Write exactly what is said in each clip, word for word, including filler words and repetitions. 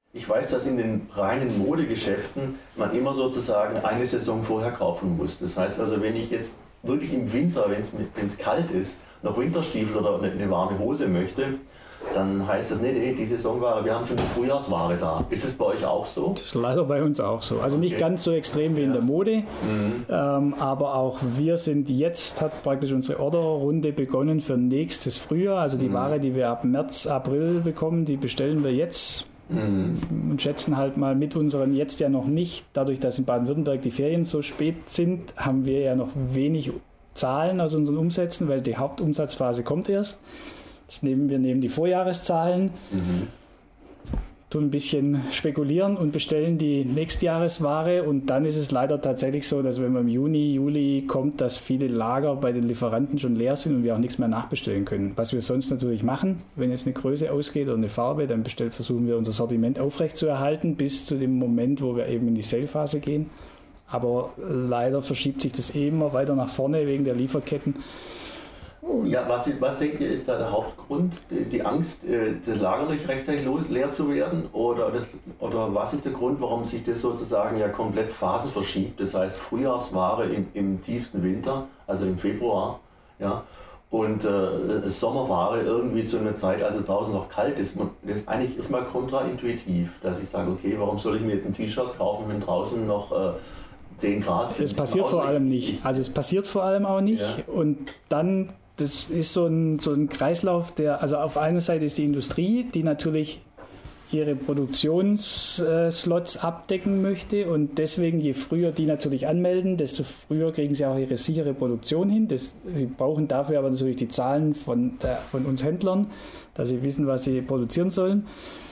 Ich weiß, dass in den reinen Modegeschäften man immer sozusagen eine Saison vorher kaufen muss. Das heißt also, wenn ich jetzt wirklich im Winter, wenn es kalt ist, noch Winterstiefel oder eine, eine warme Hose möchte, dann heißt das, nee, nee, die Saisonware, wir haben schon die Frühjahrsware da. Ist es bei euch auch so? Das ist leider bei uns auch so. Also nicht okay. ganz so extrem wie ja. in der Mode, mhm. ähm, aber auch wir sind jetzt, hat praktisch unsere Orderrunde begonnen für nächstes Frühjahr. Also die mhm. Ware, die wir ab März, April bekommen, die bestellen wir jetzt mhm. und schätzen halt mal mit unseren jetzt ja noch nicht, dadurch, dass in Baden-Württemberg die Ferien so spät sind, haben wir ja noch wenig Zahlen aus unseren Umsätzen, weil die Hauptumsatzphase kommt erst. Das nehmen wir nehmen die Vorjahreszahlen, mhm. tun ein bisschen spekulieren und bestellen die Nächstjahresware und dann ist es leider tatsächlich so, dass wenn man im Juni, Juli kommt, dass viele Lager bei den Lieferanten schon leer sind und wir auch nichts mehr nachbestellen können. Was wir sonst natürlich machen, wenn jetzt eine Größe ausgeht oder eine Farbe, dann bestellt, versuchen wir unser Sortiment aufrechtzuerhalten bis zu dem Moment, wo wir eben in die Sale-Phase gehen. Aber leider verschiebt sich das immer weiter nach vorne wegen der Lieferketten. Ja, was, was denkt ihr, ist da der Hauptgrund? Die, die Angst, das Lager nicht rechtzeitig leer zu werden? Oder, das, oder was ist der Grund, warum sich das sozusagen ja komplett Phasen verschiebt? Das heißt Frühjahrsware im, im tiefsten Winter, also im Februar, ja, und äh, Sommerware irgendwie zu einer Zeit, als es draußen noch kalt ist. Das ist eigentlich erstmal kontraintuitiv, dass ich sage, okay, warum soll ich mir jetzt ein T-Shirt kaufen, wenn draußen noch äh, zehn Grad sind? Es passiert vor allem nicht. Also es passiert vor allem auch nicht. Ja. Und dann... Das ist so ein, so ein Kreislauf, der, also auf einer Seite ist die Industrie, die natürlich ihre Produktionsslots abdecken möchte und deswegen, je früher die natürlich anmelden, desto früher kriegen sie auch ihre sichere Produktion hin. Das, sie brauchen dafür aber natürlich die Zahlen von, der, von uns Händlern, dass sie wissen, was sie produzieren sollen.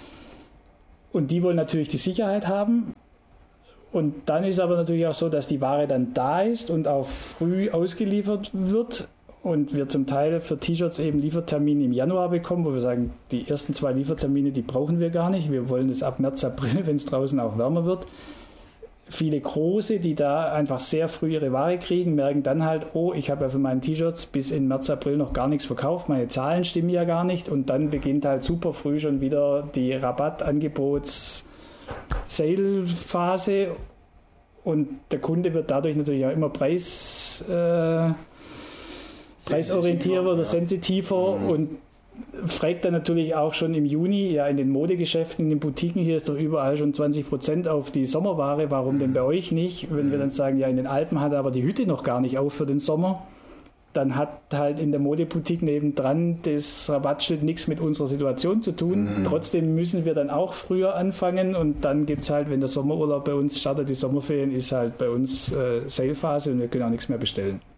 Und die wollen natürlich die Sicherheit haben. Und dann ist aber natürlich auch so, dass die Ware dann da ist und auch früh ausgeliefert wird. Und wir zum Teil für T-Shirts eben Liefertermine im Januar bekommen, wo wir sagen, die ersten zwei Liefertermine, die brauchen wir gar nicht. Wir wollen es ab März, April, wenn es draußen auch wärmer wird. Viele Große, die da einfach sehr früh ihre Ware kriegen, merken dann halt, oh, ich habe ja für meine T-Shirts bis in März, April noch gar nichts verkauft, meine Zahlen stimmen ja gar nicht. Und dann beginnt halt super früh schon wieder die Rabattangebots-Sale-Phase. Und der Kunde wird dadurch natürlich auch immer Preis... Äh, preisorientierter oder sensitiver mhm. und fragt dann natürlich auch schon im Juni, ja in den Modegeschäften, in den Boutiquen, hier ist doch überall schon zwanzig Prozent auf die Sommerware, warum mhm. denn bei euch nicht? Wenn mhm. wir dann sagen, ja in den Alpen hat aber die Hütte noch gar nicht auf für den Sommer, dann hat halt in der Modeboutique nebendran das Rabattschild nichts mit unserer Situation zu tun. Mhm. Trotzdem müssen wir dann auch früher anfangen und dann gibt es halt, wenn der Sommerurlaub bei uns startet, die Sommerferien, ist halt bei uns äh, Sale-Phase und wir können auch nichts mehr bestellen.